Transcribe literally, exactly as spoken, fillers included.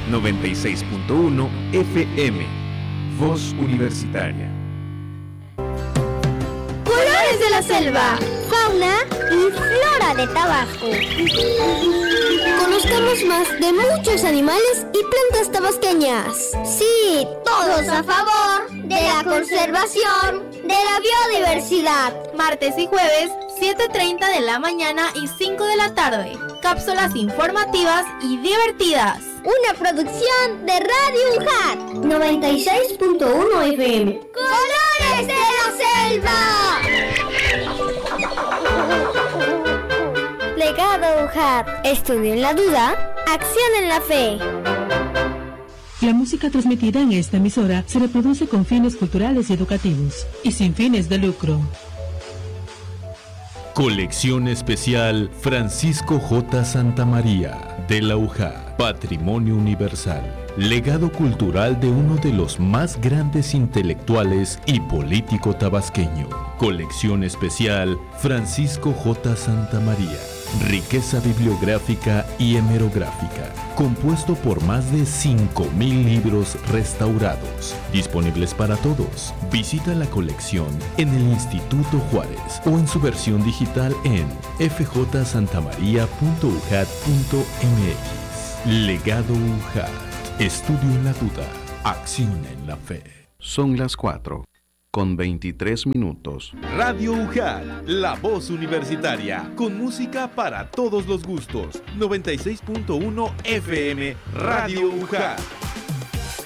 noventa y seis punto uno F M. Voz Universitaria. Colores de la selva, fauna y flora de Tabasco. Conozcamos más de muchos animales y plantas tabasqueñas. Sí, todos a favor de la conservación de la biodiversidad. Martes y jueves, siete treinta de la mañana y cinco de la tarde. Cápsulas informativas y divertidas. Una producción de Radio UJAT noventa y seis punto uno F M. ¡Colores de la selva! Legado UJAT. Estudio en la duda, acción en la fe. La música transmitida en esta emisora se reproduce con fines culturales y educativos y sin fines de lucro. Colección especial Francisco J. Santamaría de la UJAT. Patrimonio universal. Legado cultural de uno de los más grandes intelectuales y político tabasqueño. Colección especial Francisco J. Santamaría. Riqueza bibliográfica y hemerográfica. Compuesto por más de cinco mil libros restaurados. Disponibles para todos. Visita la colección en el Instituto Juárez o en su versión digital en f j santamaría punto u j a t punto m x. Legado UJAT. Estudio en la duda. Acción en la fe. Son las cuatro con veintitrés minutos. Radio UJAT, la voz universitaria, con música para todos los gustos. noventa y seis punto uno F M, Radio UJAT.